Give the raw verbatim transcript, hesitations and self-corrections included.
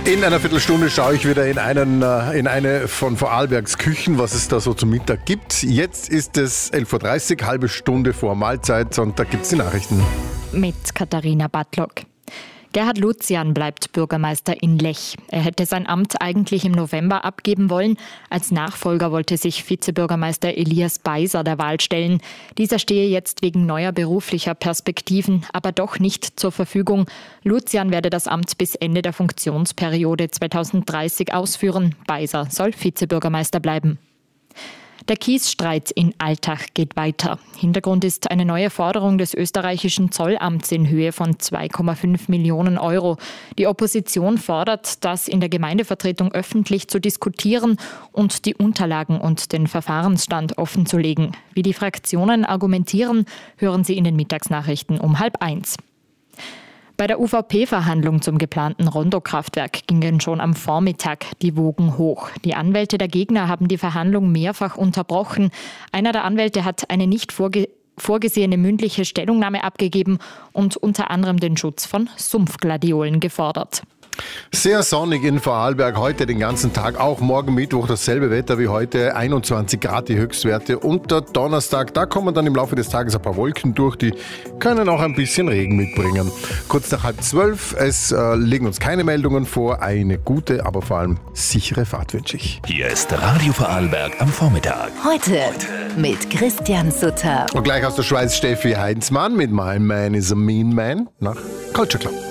In einer Viertelstunde schaue ich wieder in, einen, in eine von Vorarlbergs Küchen, was es da so zum Mittag gibt. Jetzt ist es elf Uhr dreißig, halbe Stunde vor Mahlzeit und da gibt es die Nachrichten. Mit Katharina Bartlock. Gerhard Luzian bleibt Bürgermeister in Lech. Er hätte sein Amt eigentlich im November abgeben wollen. Als Nachfolger wollte sich Vizebürgermeister Elias Beiser der Wahl stellen. Dieser stehe jetzt wegen neuer beruflicher Perspektiven aber doch nicht zur Verfügung. Luzian werde das Amt bis Ende der Funktionsperiode zweitausenddreißig ausführen. Beiser soll Vizebürgermeister bleiben. Der Kiesstreit in Altach geht weiter. Hintergrund ist eine neue Forderung des österreichischen Zollamts in Höhe von zwei Komma fünf Millionen Euro. Die Opposition fordert, das in der Gemeindevertretung öffentlich zu diskutieren und die Unterlagen und den Verfahrensstand offenzulegen. Wie die Fraktionen argumentieren, hören Sie in den Mittagsnachrichten um halb eins. Bei der U V P-Verhandlung zum geplanten Rondo-Kraftwerk gingen schon am Vormittag die Wogen hoch. Die Anwälte der Gegner haben die Verhandlung mehrfach unterbrochen. Einer der Anwälte hat eine nicht vorge- vorgesehene mündliche Stellungnahme abgegeben und unter anderem den Schutz von Sumpfgladiolen gefordert. Sehr sonnig in Vorarlberg, heute den ganzen Tag, auch morgen Mittwoch dasselbe Wetter wie heute, einundzwanzig Grad die Höchstwerte und der Donnerstag, da kommen dann im Laufe des Tages ein paar Wolken durch, die können auch ein bisschen Regen mitbringen. Kurz nach halb zwölf, es äh, liegen uns keine Meldungen vor, eine gute, aber vor allem sichere Fahrt wünsche ich. Hier ist Radio Vorarlberg am Vormittag. Heute, Heute mit Christian Sutter. Und gleich aus der Schweiz Steffi Heinzmann mit My Man is a Mean Man nach Culture Club.